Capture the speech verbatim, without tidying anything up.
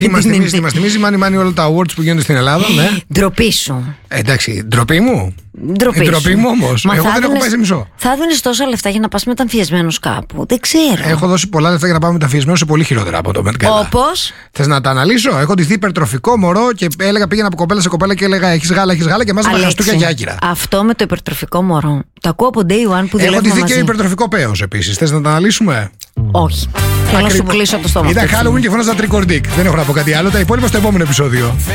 Τι μας θυμίζει, τι μας θυμίζει, μάνι μάνι όλα τα awards που γίνονται στην Ελλάδα, ναι. Ντροπή σου. Ε, εντάξει, ντροπή μου. Ντροπή, ντροπή μου όμως. Μα Εγώ δεν δίνες, έχω πάει σε μισό. Θα δίνεις τόσα λεφτά για να πας μεταμφιεσμένος κάπου. Δεν ξέρω. Έχω δώσει πολλά λεφτά για να πάμε μεταμφιεσμένο σε πολύ χειρότερα από το Met Gala. Όπως? Θες να τα αναλύσω? Έχω ντυθεί υπερτροφικό μωρό και έλεγα πήγαινα από κοπέλα σε κοπέλα και έλεγα έχεις γάλα, έχεις γάλα και μάζευα χαστούκια για άκυρα. Αυτό με το υπερτροφικό μωρό. Το ακούω από day one που δουλεύουμε μαζί. Έχω ντυθεί και υπερτροφικό πέος επίσης. Θες να τα αναλύσουμε? Όχι. Θέλω να σου κλείσω το στόμα. Ήταν Halloween και φώναζα trick or dick. Δεν έχω να πω κάτι άλλο. Τα υπόλοιπα στο επόμενο επεισόδιο.